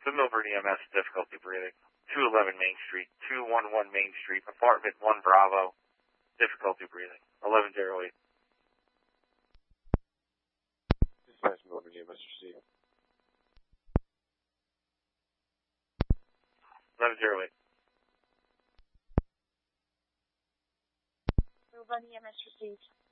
The Milburn EMS, difficulty breathing. 211 Main Street, 211 Main Street, apartment 1 Bravo, difficulty breathing. 1108. Dispatch Milburn EMS received. 1108. Milburn EMS received.